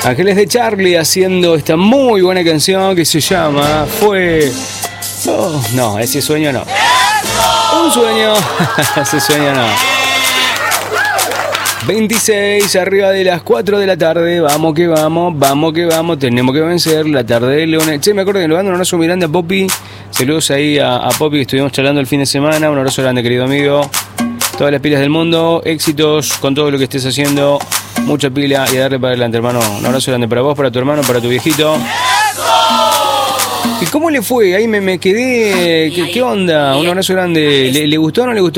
Ángeles de Charlie haciendo esta muy buena canción que se llama no, ese sueño no. Un sueño. Ese sueño no. 26 arriba de las 4 de la tarde. Vamos que vamos. Tenemos que vencer la tarde de lunes. Che, me acuerdo que le mando un abrazo muy grande a Poppy. Saludos ahí a Poppy, que estuvimos charlando el fin de semana. Un abrazo grande, querido amigo. Todas las pilas del mundo. Éxitos con todo lo que estés haciendo. Mucha pila y a darle para adelante, hermano. Un abrazo grande para vos, para tu hermano, para tu viejito. ¿Y cómo le fue? Ahí me quedé. ¿Qué onda? Un abrazo grande. ¿Le gustó o no le gustó?